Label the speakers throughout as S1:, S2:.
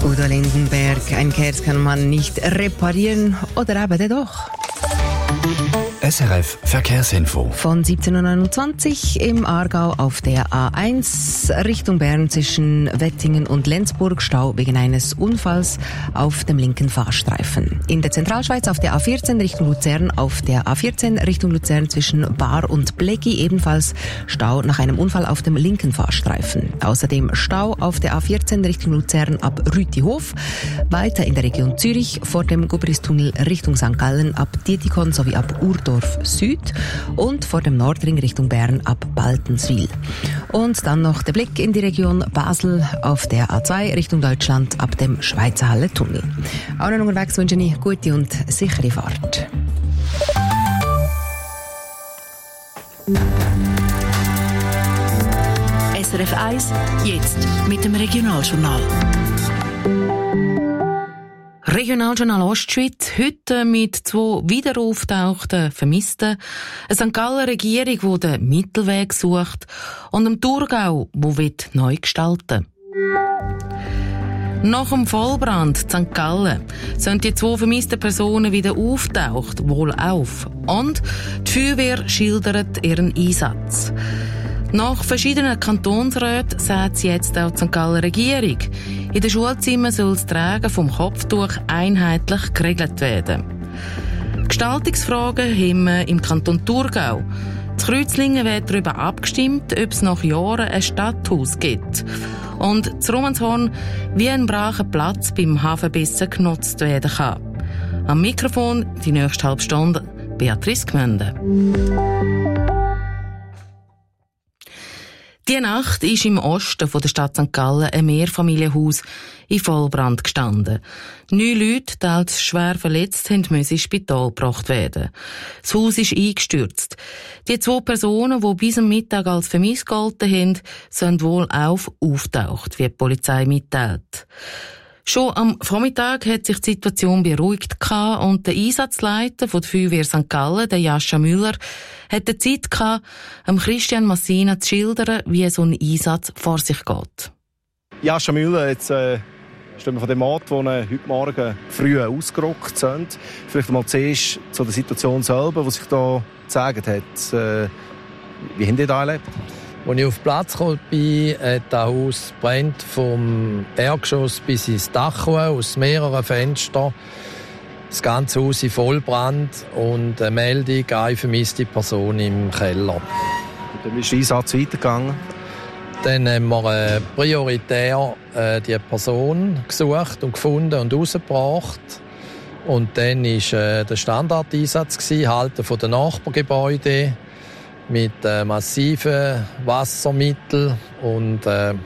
S1: Udo Lindenberg, ein Kehrs kann man nicht reparieren oder eben doch.
S2: SRF Verkehrsinfo.
S1: Von 17.29 Uhr im Aargau auf der A1 Richtung Bern zwischen Wettingen und Lenzburg Stau wegen eines Unfalls auf dem linken Fahrstreifen. In der Zentralschweiz auf der A14 Richtung Luzern, auf der A14 Richtung Luzern zwischen Bar und Bleggi ebenfalls Stau nach einem Unfall auf dem linken Fahrstreifen. Außerdem Stau auf der A14 Richtung Luzern ab Rütihof, weiter in der Region Zürich vor dem Gubristunnel Richtung St. Gallen ab Dietikon sowie ab Urdorf Süd und vor dem Nordring Richtung Bern ab Baltenswil. Und dann noch der Blick in die Region Basel auf der A2 Richtung Deutschland ab dem Schweizerhalle-Tunnel. Allen unterwegs wünsche ich gute und sichere Fahrt.
S3: SRF 1, jetzt mit dem Regionaljournal. Regionaljournal Ostschweiz, heute mit 2 wieder auftauchten Vermissten, eine St. Galler Regierung, die den Mittelweg sucht und einem Thurgau, der neu gestalten will. Nach dem Vollbrand in St. Gallen sind die 2 vermissten Personen wieder auftaucht, wohlauf. Und die Feuerwehr schildert ihren Einsatz. Nach verschiedenen Kantonsräten sagt sie jetzt auch die St. Galler Regierung. In den Schulzimmern soll das Tragen vom Kopftuch einheitlich geregelt werden. Gestaltungsfragen haben wir im Kanton Thurgau. In Kreuzlingen wird darüber abgestimmt, ob es nach Jahren ein Stadthaus gibt. Und zu Romanshorn, wie ein bracher Platz beim Hafenbissen genutzt werden kann. Am Mikrofon die nächste halbe Stunde Beatrice Gmünde. Die Nacht ist im Osten von der Stadt St. Gallen ein Mehrfamilienhaus in Vollbrand gestanden. 9 Leute, die als schwer verletzt haben, müssen ins Spital gebracht werden. Das Haus ist eingestürzt. Die 2 Personen, die bis am Mittag als vermisst gelten haben, sind wohl auftaucht, wie die Polizei mitteilt. Schon am Vormittag hat sich die Situation beruhigt und der Einsatzleiter von der Feuerwehr St. Gallen, der Jascha Müller, hat die Zeit gehabt, Christian Massina zu schildern, wie so ein Einsatz vor sich geht.
S4: Jascha Müller, jetzt stehen wir von dem Ort, wo wir heute Morgen früh ausgerückt sind. Vielleicht einmal zuerst zu der Situation selber, die sich da gezeigt hat. Wie haben die da erlebt?
S5: Als ich auf den Platz gekommen bin, hat das Haus brennt vom Erdgeschoss bis ins Dach aus mehreren Fenstern. Das ganze Haus in Vollbrand und eine Meldung, eine vermisste Person im Keller.
S4: Und dann ist der Einsatz weitergegangen?
S5: Dann haben wir prioritär die Person gesucht und gefunden und rausgebracht. Und dann war der Standardeinsatz, Halten von den Nachbargebäuden mit massiven Wassermitteln und haben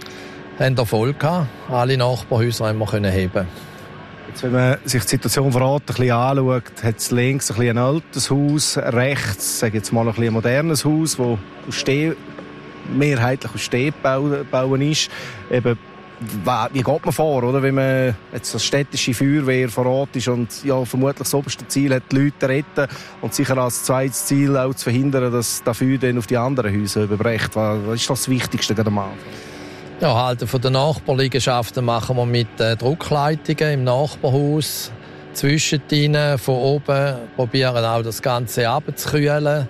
S5: Erfolg gehabt. Alle Nachbarhäuser haben wir heben.
S4: Jetzt, wenn man sich die Situation vor Ort ein bisschen anschaut, hat es links ein altes Haus, rechts, sage ich jetzt mal, ein modernes Haus, das mehrheitlich aus Steh bauen ist. Eben, wie geht man vor, oder? Wenn man jetzt als städtische Feuerwehr vor Ort ist und ja, vermutlich das oberste Ziel hat, die Leute zu retten und sicher als zweites Ziel auch zu verhindern, dass das Feuer dann auf die anderen Häuser überbricht. Was ist das Wichtigste gerade am Anfang?
S5: Ja, Halten von den Nachbarliegenschaften machen wir mit Druckleitungen im Nachbarhaus. Zwischendrin von oben probieren auch das Ganze abzukühlen,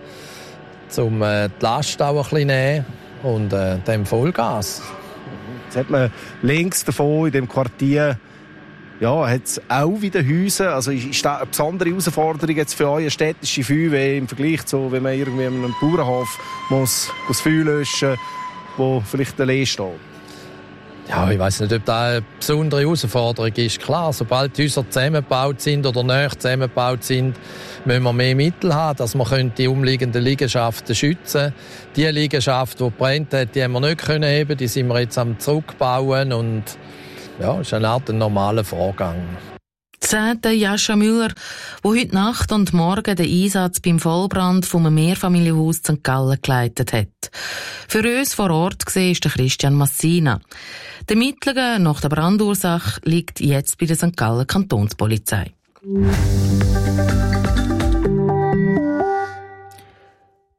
S5: um die Last auch ein bisschen zu nehmen und dann Vollgas.
S4: Jetzt hat man links davon in dem Quartier hat es auch wieder Häuser. Also ist das eine besondere Herausforderung jetzt für euch städtische Feuerwehr im Vergleich zu, wenn man irgendwie in einem Bauernhof muss das Feuer löschen, wo vielleicht der Lee steht?
S5: Ja, ich weiss nicht, ob das eine besondere Herausforderung ist. Klar, sobald die Häuser zusammengebaut sind oder näher zusammengebaut sind, müssen wir mehr Mittel haben, dass wir die umliegenden Liegenschaften schützen können. Die Liegenschaft, die brennt hat, die haben wir nicht heben können. Die sind wir jetzt am Zurückbauen und ja, das ist eine Art normaler Vorgang.
S3: Sagt Jascha Müller, der heute Nacht und morgen den Einsatz beim Vollbrand von einem Mehrfamilienhaus in St. Gallen geleitet hat. Für uns vor Ort gesehen ist der Christian Massina. Die Ermittlungen nach der Brandursache liegt jetzt bei der St. Gallen Kantonspolizei. Darf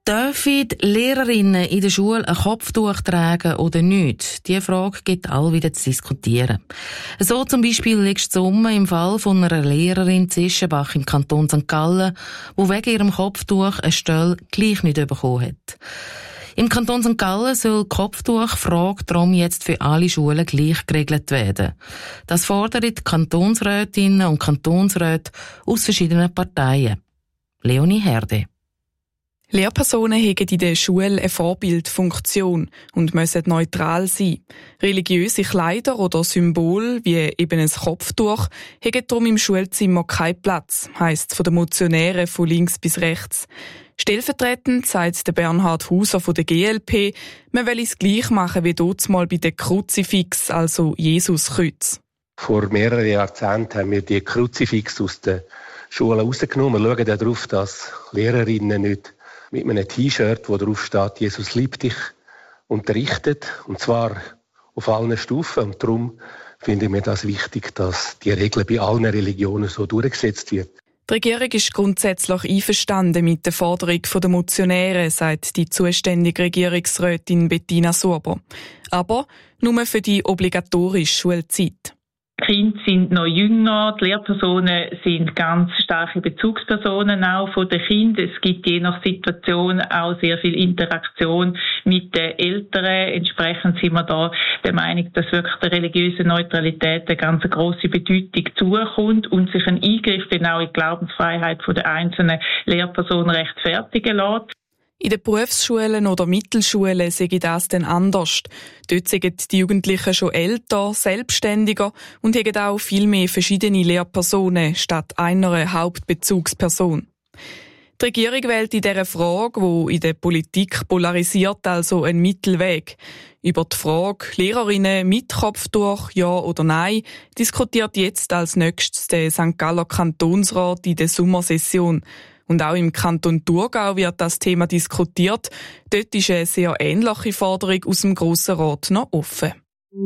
S3: Dürfen die Lehrerinnen in der Schule ein Kopftuch tragen oder nicht? Diese Frage gibt all wieder zu diskutieren. So zum Beispiel letzten Sommer im Fall von einer Lehrerin Zischenbach im Kanton St. Gallen, die wegen ihrem Kopftuch eine Stelle gleich nicht bekommen hat. Im Kanton St. Gallen soll die Kopftuchfrage darum jetzt für alle Schulen gleich geregelt werden. Das fordern die Kantonsrätinnen und Kantonsräte aus verschiedenen Parteien. Leonie Herde.
S6: Lehrpersonen haben in der Schule eine Vorbildfunktion und müssen neutral sein. Religiöse Kleider oder Symbole, wie eben ein Kopftuch, haben darum im Schulzimmer keinen Platz, heisst von den Motionären von links bis rechts. Stellvertretend sagt der Bernhard Hauser von der GLP, man will es gleich machen wie damals bei den Kruzifix, also Jesuskreuz.
S7: Vor mehreren Jahrzehnten haben wir die Kruzifix aus den Schulen rausgenommen. Wir schauen darauf, dass Lehrerinnen nicht mit einem T-Shirt, wo drauf steht, Jesus liebt dich, unterrichtet. Und zwar auf allen Stufen. Und darum finde ich mir das wichtig, dass die Regel bei allen Religionen so durchgesetzt wird.
S6: Die Regierung ist grundsätzlich einverstanden mit der Forderung der Motionäre, sagt die zuständige Regierungsrätin Bettina Sorber. Aber nur für die obligatorische Schulzeit.
S8: Die Kinder sind noch jünger, die Lehrpersonen sind ganz starke Bezugspersonen auch von den Kindern. Es gibt je nach Situation auch sehr viel Interaktion mit den Eltern. Entsprechend sind wir da der Meinung, dass wirklich der religiösen Neutralität eine ganz grosse Bedeutung zukommt und sich ein Eingriff dann auch in die Glaubensfreiheit der einzelnen Lehrpersonen rechtfertigen lässt.
S6: In den Berufsschulen oder Mittelschulen sehe das dann anders. Dort sind die Jugendlichen schon älter, selbstständiger und haben auch viel mehr verschiedene Lehrpersonen statt einer Hauptbezugsperson. Die Regierung wählt in dieser Frage, die in der Politik polarisiert, also einen Mittelweg. Über die Frage Lehrerinnen mit Kopftuch, ja oder nein, diskutiert jetzt als nächstes der St. Galler Kantonsrat in der Sommersession. Und auch im Kanton Thurgau wird das Thema diskutiert. Dort ist eine sehr ähnliche Forderung aus dem Grossen Rat noch offen.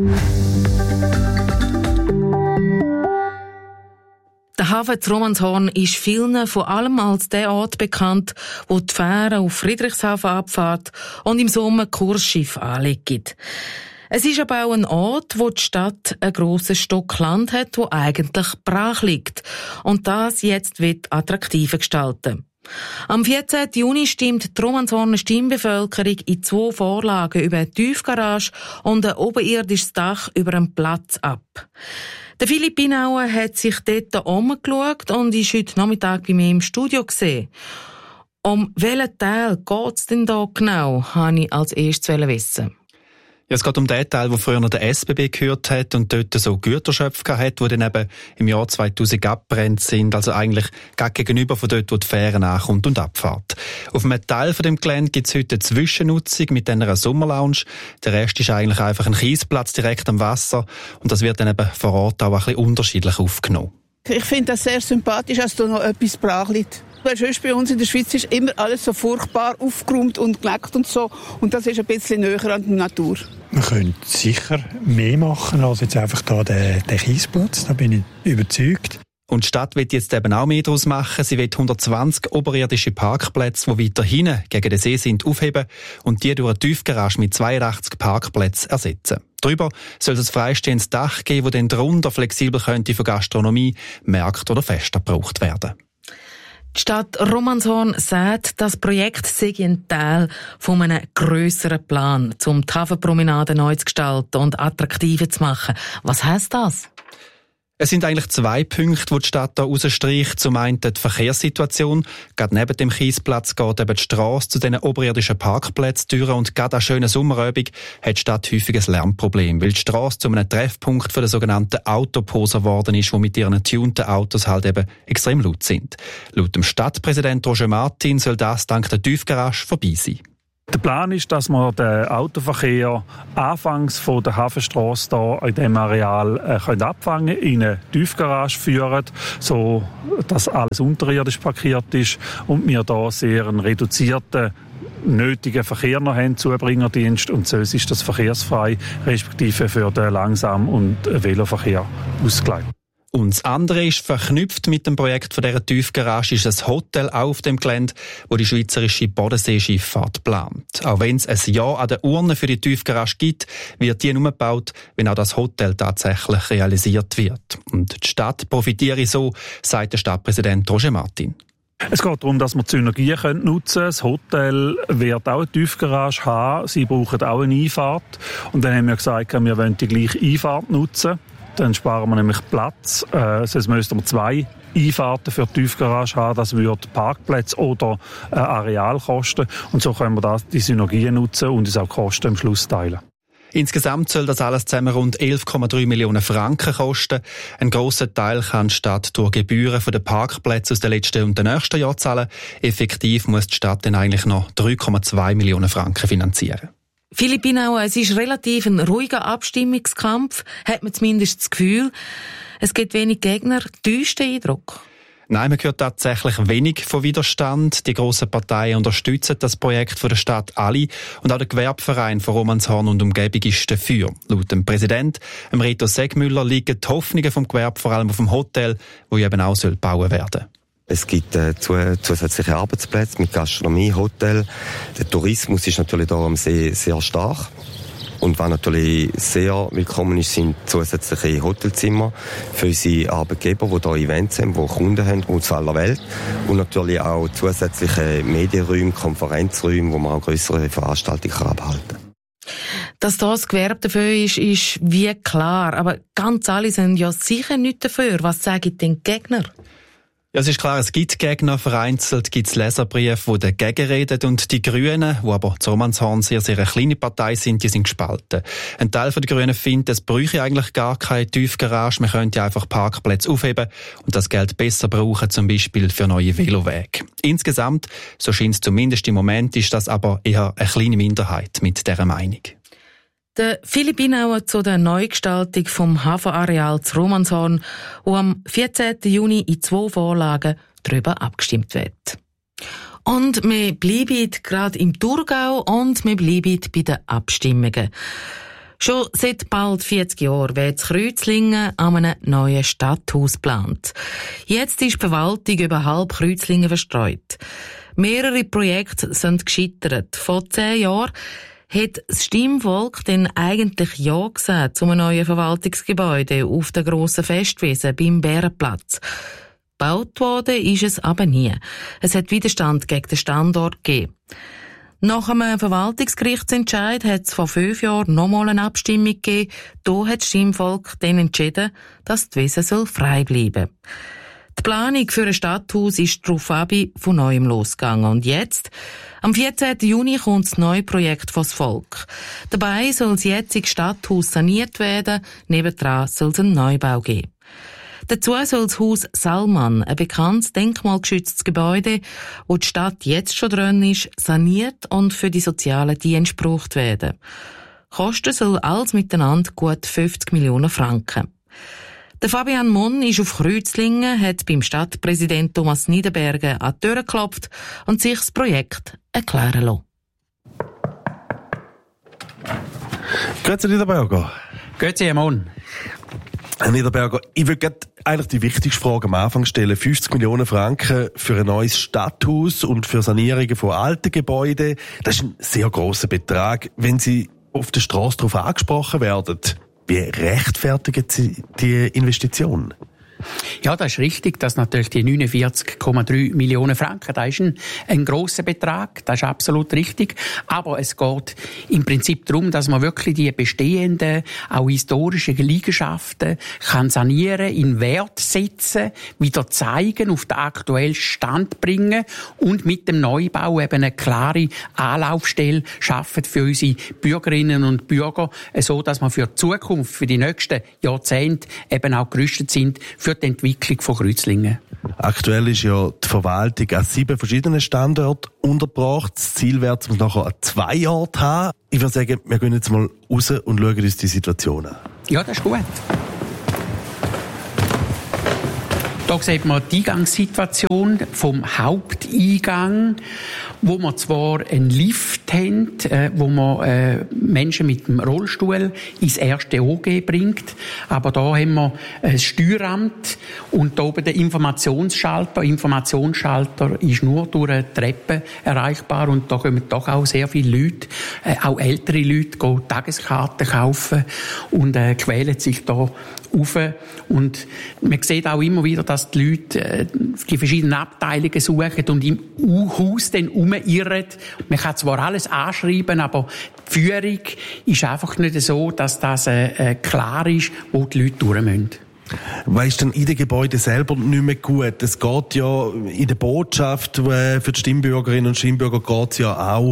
S3: Der Hafen zu Romanshorn ist vielen vor allem als der Ort bekannt, wo die Fähre auf Friedrichshafen abfährt und im Sommer Kursschiffe anlegen. Es ist aber auch ein Ort, wo die Stadt einen grossen Stock Land hat, wo eigentlich brach liegt. Und das jetzt wird attraktiver gestalten. Am 14. Juni stimmt die Romanshorner Stimmbevölkerung in 2 Vorlagen über eine Tiefgarage und ein oberirdisches Dach über einen Platz ab. Der Philipp Binauer hat sich dort umgeschaut und ist heute Nachmittag bei mir im Studio gesehen. Um welchen Teil geht es denn da genau, wollte ich als erstes wissen.
S9: Ja, es geht um den Teil, der früher noch der SBB gehört hat und dort so Güterschöpfe hat, die dann eben im Jahr 2000 abgebrannt sind, also eigentlich gerade gegenüber von dort, wo die Fähre ankommt und abfährt. Auf einem Teil von dem Gelände gibt es heute eine Zwischennutzung mit einer Sommerlounge. Der Rest ist eigentlich einfach ein Kiesplatz direkt am Wasser und das wird dann eben vor Ort auch ein bisschen unterschiedlich aufgenommen.
S10: Ich finde das sehr sympathisch, dass da noch etwas brach liegt. Weil sonst bei uns in der Schweiz ist immer alles so furchtbar aufgeräumt und geleckt und so. Und das ist ein bisschen näher an der Natur.
S11: Man könnte sicher mehr machen als jetzt einfach da den Kiesplatz. Da bin ich überzeugt.
S9: Und die Stadt wird jetzt eben auch mehr daraus machen. Sie will 120 oberirdische Parkplätze, die weiter hinten gegen den See sind, aufheben und die durch eine Tiefgarage mit 82 Parkplätzen ersetzen. Darüber soll es ein freistehendes Dach geben, das dann darunter flexibel könnte für Gastronomie, Märkte oder Feste gebraucht werden.
S3: Die Stadt Romanshorn sagt, das Projekt sei ein Teil von einem grösseren Plan, um die Hafenpromenade neu zu gestalten und attraktiver zu machen. Was heisst das?
S9: Es sind eigentlich 2 Punkte, die die Stadt hier rausstreicht. Zum einen die Verkehrssituation. Gerade neben dem Kiesplatz geht eben die Strasse zu diesen oberirdischen Parkplätzen durch. Und gerade an schönen Sommerabend hat die Stadt häufig ein Lärmproblem, weil die Strasse zu einem Treffpunkt für den sogenannten Autoposer geworden ist, die mit ihren tunten Autos halt eben extrem laut sind. Laut dem Stadtpräsident Roger Martin soll das dank der Tiefgarage vorbei sein.
S11: Der Plan ist, dass wir den Autoverkehr anfangs von der Hafenstrasse hier in diesem Areal abfangen, in eine Tiefgarage führen, so dass alles unterirdisch parkiert ist und wir hier sehr einen reduzierten nötigen Verkehr noch haben, Zubringerdienst, und sonst ist das verkehrsfrei, respektive für den Langsam- und Veloverkehr ausgelegt.
S9: Und das andere ist, verknüpft mit dem Projekt von dieser Tiefgarage ist ein Hotel auf dem Gelände, wo die schweizerische Bodenseeschifffahrt plant. Auch wenn es ein Ja an der Urne für die Tiefgarage gibt, wird die nur gebaut, wenn auch das Hotel tatsächlich realisiert wird. Und die Stadt profitiere so, sagt der Stadtpräsident Roger Martin.
S11: Es geht darum, dass wir die Synergien nutzen können. Das Hotel wird auch eine Tiefgarage haben. Sie brauchen auch eine Einfahrt. Und dann haben wir gesagt, wir wollen die gleiche Einfahrt nutzen. Dann sparen wir nämlich Platz. Sonst müssten wir 2 Einfahrten für die Tiefgarage haben. Das würde Parkplätze oder Areal kosten. Und so können wir die Synergien nutzen und uns auch Kosten am Schluss teilen.
S9: Insgesamt soll das alles zusammen rund 11,3 Millionen Franken kosten. Ein grosser Teil kann die Stadt durch Gebühren von den Parkplätzen aus den letzten und den nächsten Jahren zahlen. Effektiv muss die Stadt dann eigentlich noch 3,2 Millionen Franken finanzieren.
S3: Philipp Inauer, es ist relativ ein ruhiger Abstimmungskampf, hat man zumindest das Gefühl. Es gibt wenig Gegner. Täuscht der Eindruck?
S9: Nein, man hört tatsächlich wenig von Widerstand. Die grossen Parteien unterstützen das Projekt von der Stadt alle und auch der Gewerbeverein von Romanshorn und Umgebung ist dafür. Laut dem Präsident, Reto Segmüller, liegen die Hoffnungen vom Gewerbe vor allem auf dem Hotel, wo eben auch bauen werden.
S12: Es gibt zusätzliche Arbeitsplätze mit Gastronomie, Hotel. Der Tourismus ist natürlich da am See sehr stark. Und was natürlich sehr willkommen ist, sind zusätzliche Hotelzimmer für unsere Arbeitgeber, die hier Events haben, die Kunden haben aus aller Welt. Und natürlich auch zusätzliche Medienräume, Konferenzräume, wo man auch grössere Veranstaltungen abhalten kann.
S3: Dass das Gewerbe dafür ist wie klar. Aber ganz alle sind ja sicher nicht dafür. Was sagen denn die Gegner?
S9: Ja, es ist klar, es gibt Gegner, vereinzelt gibt es Leserbriefe, die dagegen reden und die Grünen, die aber zu Romanshorn sehr eine kleine Partei sind, die sind gespalten. Ein Teil der Grünen findet, es bräuchte eigentlich gar keine Tiefgarage, man könnte einfach Parkplätze aufheben und das Geld besser brauchen, zum Beispiel für neue Velowege. Insgesamt, so scheint es zumindest im Moment, ist das aber eher eine kleine Minderheit mit dieser Meinung.
S3: Der Philipp Inauer zu der Neugestaltung vom Hafenareal zu Romanshorn, wo am 14. Juni in 2 Vorlagen darüber abgestimmt wird. Und wir bleiben gerade im Thurgau und wir bleiben bei den Abstimmungen. Schon seit bald 40 Jahren wird Kreuzlingen an einem neuen Stadthaus geplant. Jetzt ist die Verwaltung über halb Kreuzlingen verstreut. Mehrere Projekte sind gescheitert. Vor 10 Jahren hat das Stimmvolk denn eigentlich Ja gesagt zu einem neuen Verwaltungsgebäude auf der grossen Festwiese beim Bärenplatz. Gebaut worden ist es aber nie. Es hat Widerstand gegen den Standort gegeben. Nach einem Verwaltungsgerichtsentscheid hat es vor 5 Jahren nochmal eine Abstimmung gegeben. Da hat das Stimmvolk dann entschieden, dass die Wiese frei bleiben soll. Die Planung für ein Stadthaus ist darauf von neuem losgegangen. Und jetzt, am 14. Juni, kommt das neue Projekt vors Volk. Dabei soll das jetzige Stadthaus saniert werden, nebendran soll es einen Neubau geben. Dazu soll das Haus Salman, ein bekanntes denkmalgeschütztes Gebäude, wo die Stadt jetzt schon drin ist, saniert und für die sozialen Dienste gebraucht werden. Kosten soll alles miteinander gut 50 Millionen Franken. Der Fabian Monn ist auf Kreuzlingen, hat beim Stadtpräsident Thomas Niederberger an die Tür geklopft und sich das Projekt erklären lassen.
S13: Grüezi, Niederberger.
S14: Grüezi, Herr Monn.
S13: Herr Niederberger, ich würde eigentlich die wichtigste Frage am Anfang stellen. 50 Millionen Franken für ein neues Stadthaus und für Sanierungen von alten Gebäuden. Das ist ein sehr grosser Betrag. Wenn Sie auf der Strasse darauf angesprochen werden, wie rechtfertigen Sie die Investition?
S14: Ja, das ist richtig, dass natürlich die 49,3 Millionen Franken, das ist ein grosser Betrag, das ist absolut richtig. Aber es geht im Prinzip darum, dass man wirklich die bestehenden, auch historischen Liegenschaften kann sanieren, in Wert setzen, wieder zeigen, auf den aktuellen Stand bringen und mit dem Neubau eben eine klare Anlaufstelle schaffen für unsere Bürgerinnen und Bürger, so dass wir für die Zukunft, für die nächsten Jahrzehnte eben auch gerüstet sind für die Entwicklung von Kreuzlingen.
S13: Aktuell ist ja die Verwaltung an 7 verschiedenen Standorten untergebracht. Das Ziel wäre es nachher an 2 Orten haben. Ich würde sagen, wir gehen jetzt mal raus und schauen uns die Situation an.
S14: Ja, das ist gut. Da sieht man die Eingangssituation vom Haupteingang, wo man zwar einen Lift haben, wo man Menschen mit dem Rollstuhl ins erste OG bringt. Aber da haben wir ein Steueramt und da oben der Informationsschalter. Informationsschalter ist nur durch eine Treppe erreichbar und da kommen doch auch sehr viele Leute, auch ältere Leute, gehen Tageskarten kaufen und quälen sich da rauf. Und man sieht auch immer wieder, dass die Leute die verschiedenen Abteilungen suchen und im Haus dann rumirren. Man kann zwar alles anschreiben, aber die Führung ist einfach nicht so, dass das klar ist, wo die Leute durch müssen.
S13: Weißt du, in den Gebäuden selber nicht mehr gut? Es geht ja in der Botschaft für die Stimmbürgerinnen und Stimmbürger geht's ja auch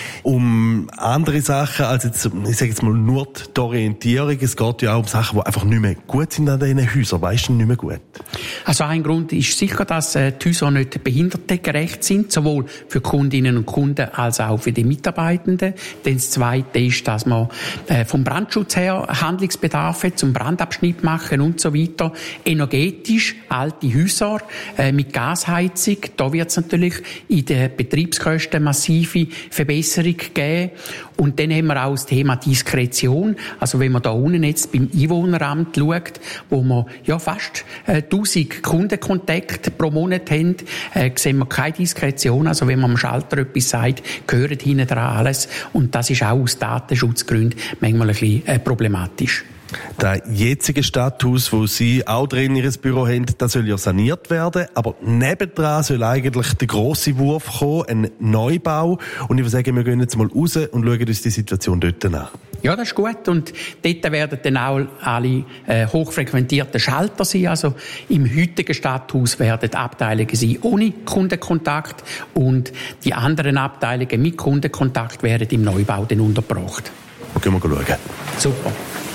S13: um andere Sachen als jetzt, ich sage jetzt mal, nur die Orientierung. Es geht ja auch um Sachen, die einfach nicht mehr gut sind an diesen Häusern. Weißt du, nicht mehr gut?
S14: Also ein Grund ist sicher, dass die Häuser nicht behindertengerecht sind, sowohl für Kundinnen und Kunden als auch für die Mitarbeitenden. Denn das Zweite ist, dass man vom Brandschutz her Handlungsbedarf hat, zum Brandabschnitt machen und so weiter. Energetisch, alte Häuser mit Gasheizung, da wird es natürlich in den Betriebskosten massive Verbesserungen geben. Und dann haben wir auch das Thema Diskretion. Also wenn man da unten jetzt beim Einwohneramt schaut, wo wir ja fast 1000 Kundenkontakte pro Monat haben, sehen wir keine Diskretion. Also wenn man am Schalter etwas sagt, gehört hinten dran alles. Und das ist auch aus Datenschutzgründen manchmal ein bisschen problematisch.
S13: Das jetzige Stadthaus, wo Sie auch drin Ihr Büro haben, das soll ja saniert werden. Aber nebendran soll eigentlich der grosse Wurf kommen, ein Neubau. Und ich würde sagen, wir gehen jetzt mal raus und schauen uns die Situation dort an.
S14: Ja, das ist gut. Und dort werden dann auch alle hochfrequentierten Schalter sein. Also im heutigen Stadthaus werden Abteilungen sein ohne Kundenkontakt und die anderen Abteilungen mit Kundenkontakt werden im Neubau dann untergebracht.
S13: Gehen wir schauen.
S14: Super.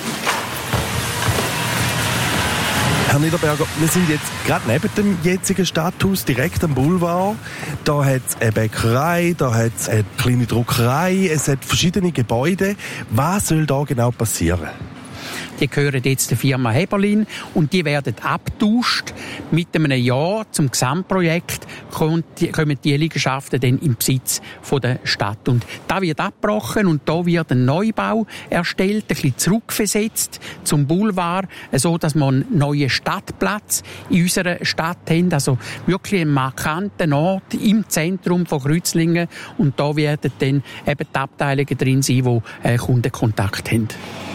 S13: Herr Niederberger, wir sind jetzt gerade neben dem jetzigen Stadthaus, direkt am Boulevard. Da hat es eine Bäckerei, da hat es eine kleine Druckerei, es hat verschiedene Gebäude. Was soll da genau passieren?
S14: Die gehören jetzt der Firma Heberlin und die werden abgetauscht. Mit einem Jahr zum Gesamtprojekt kommen die Liegenschaften dann im Besitz von der Stadt. Und da wird abgebrochen und da wird ein Neubau erstellt, ein bisschen zurückversetzt zum Boulevard, so dass wir einen neuen Stadtplatz in unserer Stadt haben. Also wirklich einen markanten Ort im Zentrum von Kreuzlingen. Und da werden dann eben die Abteilungen drin sein, die Kundenkontakt haben.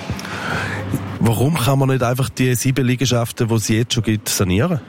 S13: Warum kann man nicht einfach die 7 Liegenschaften, die es jetzt schon gibt, sanieren?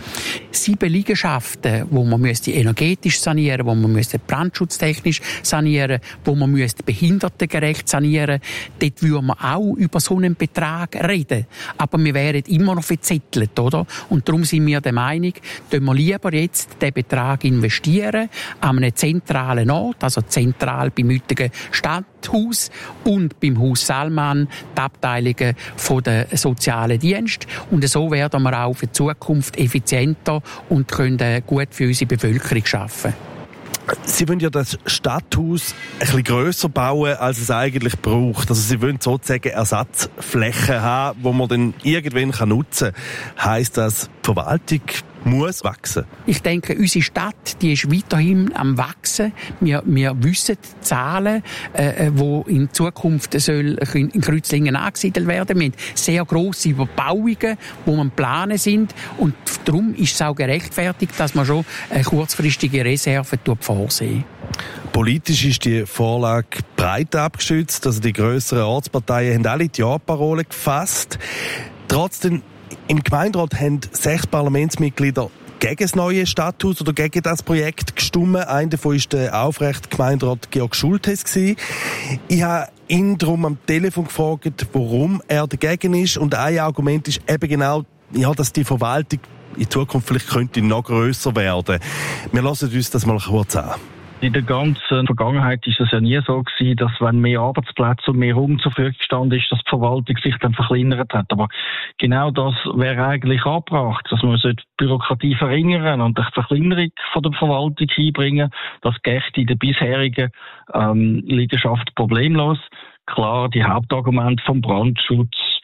S14: 7 Liegenschaften, wo man energetisch sanieren, wo man brandschutztechnisch sanieren, wo man behindertengerecht sanieren. Dort würden wir auch über so einen Betrag reden. Aber wir wären immer noch verzettelt, oder? Und darum sind wir der Meinung, dass wir lieber jetzt den Betrag investieren an einem zentralen Ort, also zentral beim heutigen Stadthaus und beim Haus Salman, die Abteilungen von der sozialen Dienst. Und so werden wir auch für die Zukunft effizienter und können gut für unsere Bevölkerung arbeiten.
S13: Sie wollen ja das Stadthaus ein bisschen grösser bauen, als es eigentlich braucht. Also Sie wollen sozusagen Ersatzflächen haben, die man dann irgendwann nutzen kann. Heisst das, die Verwaltung muss wachsen?
S14: Ich denke, unsere Stadt, die ist weiterhin am Wachsen. Wir wissen die Zahlen, die in Zukunft in Kreuzlingen angesiedelt werden. Wir haben sehr grosse Überbauungen, die man planen sind. Und darum ist es auch gerechtfertigt, dass man schon eine kurzfristige Reserve vorsehen.
S13: Politisch ist die Vorlage breit abgestützt. Also die grösseren Ortsparteien haben alle die Ja-Parole gefasst. Trotzdem, im Gemeinderat haben 6 Parlamentsmitglieder gegen das neue Stadthaus oder gegen das Projekt gestimmt. Einer davon war der aufrechte Gemeinderat Georg Schultes. Ich habe ihn darum am Telefon gefragt, warum er dagegen ist. Und ein Argument ist eben genau, ja, dass die Verwaltung in Zukunft vielleicht könnte noch grösser werden. Wir hören uns das mal kurz an.
S15: In der ganzen Vergangenheit ist es ja nie so gewesen, dass wenn mehr Arbeitsplätze und mehr Raum zur Verfügung gestanden ist, dass die Verwaltung sich dann verkleinert hat. Aber genau das wäre eigentlich angebracht, dass man die Bürokratie verringern und die Verkleinerung von der Verwaltung hinbringen. Das geht in der bisherigen Liegenschaft problemlos. Klar, die Hauptargumente vom Brandschutz,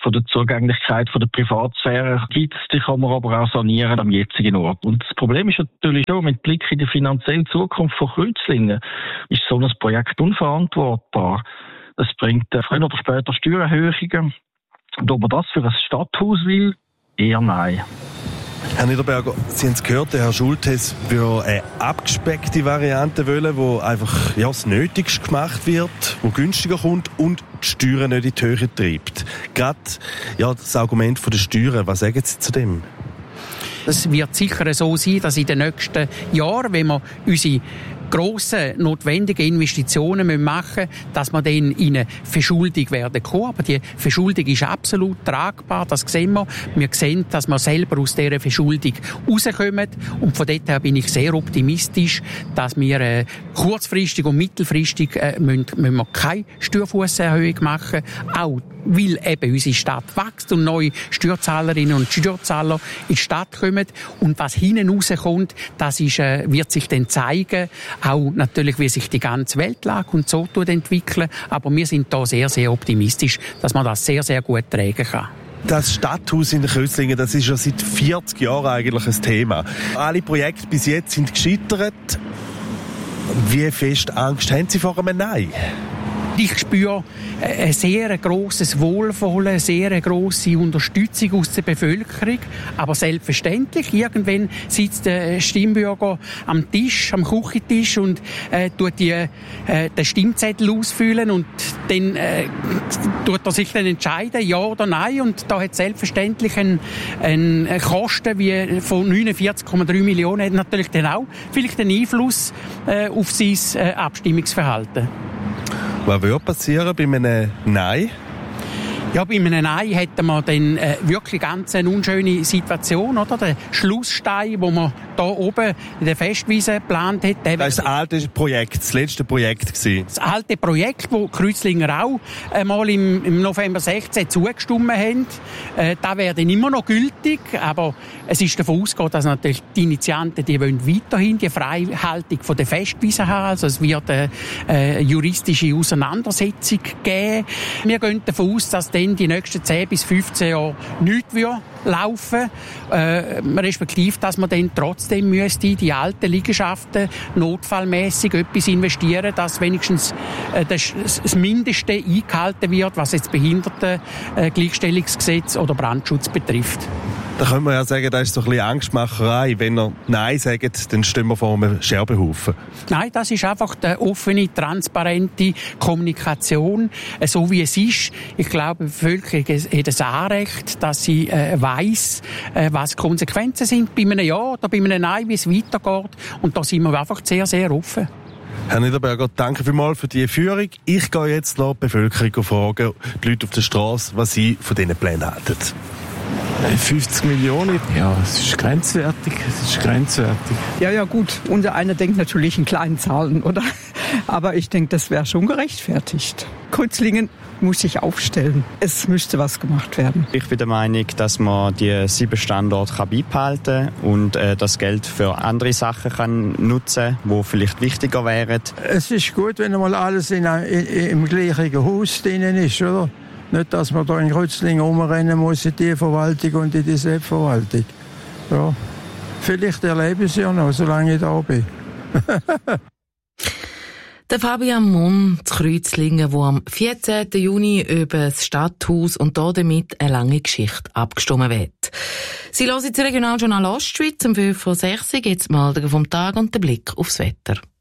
S15: von der Zugänglichkeit von der Privatsphäre gibt. Die kann man aber auch sanieren am jetzigen Ort. Und das Problem ist natürlich schon, mit Blick in die finanzielle Zukunft von Kreuzlingen ist so ein Projekt unverantwortbar. Es bringt früher oder später Steuererhöhungen. Und ob man das für ein Stadthaus will, eher nein.
S13: Herr Niederberger, Sie haben es gehört, der Herr Schultes würde eine abgespeckte Variante wollen, wo einfach das Nötigste gemacht wird, wo günstiger kommt und die Steuern nicht in die Höhe treibt. Gerade das Argument der Steuern, was sagen Sie zu dem?
S14: Es wird sicher so sein, dass in den nächsten Jahren, wenn wir unsere grosse, notwendige Investitionen machen müssen, dass wir dann in eine Verschuldung werden kommen. Aber die Verschuldung ist absolut tragbar, das sehen wir. Wir sehen, dass wir selber aus dieser Verschuldung rauskommen. Und von dort her bin ich sehr optimistisch, dass wir kurzfristig und mittelfristig müssen wir keine Steuerfusserhöhung machen. Auch weil eben unsere Stadt wächst und neue Steuerzahlerinnen und Steuerzahler in die Stadt kommen. Und was hinten rauskommt, das ist, wird sich dann zeigen, auch natürlich, wie sich die ganze Weltlage und so entwickeln. Aber wir sind da sehr, sehr optimistisch, dass man das sehr, sehr gut tragen kann.
S13: Das Stadthaus in Kreuzlingen, das ist ja seit 40 Jahren eigentlich ein Thema. Alle Projekte bis jetzt sind gescheitert. Wie fest Angst haben Sie vor einem Nein?
S14: Ich spüre ein sehr grosses Wohlwollen, eine sehr grosse Unterstützung aus der Bevölkerung. Aber selbstverständlich, irgendwann sitzt der Stimmbürger am Tisch, am Küchentisch und tut den Stimmzettel ausfüllen und dann tut er sich dann entscheiden, ja oder nein. Und da hat selbstverständlich ein Kosten wie von 49,3 Millionen hat natürlich dann auch vielleicht einen Einfluss auf sein Abstimmungsverhalten.
S13: Was würde passieren bei einem Nein?
S14: Ja, bei einem Nein hätten wir dann wirklich ganz eine unschöne Situation, oder? Der Schlussstein, den man da oben in der Festwiese geplant hat.
S13: Das ist das alte Projekt, das letzte Projekt gewesen.
S14: Das alte Projekt, wo Kreuzlinger auch mal im November 16 zugestimmt haben. Das wäre dann immer noch gültig, aber es ist davon ausgegangen, dass natürlich die Initianten, die wollen weiterhin die Freihaltung von der Festwiese haben. Also es wird eine juristische Auseinandersetzung geben. Wir gehen davon aus, dass dann die nächsten 10 bis 15 Jahre nichts laufen respektive, dass man dann trotzdem müsste die alten Liegenschaften notfallmäßig etwas investieren, dass wenigstens das Mindeste eingehalten wird, was jetzt Behindertengleichstellungsgesetz oder Brandschutz betrifft.
S13: Da können wir ja sagen, das ist so ein bisschen Angstmacherei. Wenn ihr Nein sagt, dann stehen wir vor einem Scherbenhaufen.
S14: Nein, das ist einfach die offene, transparente Kommunikation, so wie es ist. Ich glaube, die Bevölkerung hat das Anrecht, dass sie weiss, was die Konsequenzen sind bei einem Ja oder bei einem Nein, wie es weitergeht. Und da sind wir einfach sehr, sehr offen.
S13: Herr Niederberger, danke vielmals für die Führung. Ich gehe jetzt noch die Bevölkerung fragen, die Leute auf der Straße, was sie von diesen Plänen halten.
S16: 50 Millionen? Ja, es ist grenzwertig.
S17: Ja, gut. Unser einer denkt natürlich in kleinen Zahlen, oder? Aber ich denke, das wäre schon gerechtfertigt. Kreuzlingen muss sich aufstellen. Es müsste was gemacht werden.
S18: Ich bin der Meinung, dass man die 7 Standorte beibehalten kann und das Geld für andere Sachen kann nutzen kann, die vielleicht wichtiger wären.
S19: Es ist gut, wenn mal alles im gleichen Haus drin ist, oder? Nicht, dass man da in Kreuzlingen rumrennen muss, in die Verwaltung und in die Selbstverwaltung. Ja. Vielleicht erlebe ich es ja noch, solange ich da bin.
S3: Der Fabian Munn zu Kreuzlingen, der am 14. Juni über das Stadthaus und damit eine lange Geschichte abgestimmt wird. Sie hören jetzt Regionaljournal Ostschweiz um 5:06 Uhr, jetzt mal vom Tag und den Blick aufs Wetter.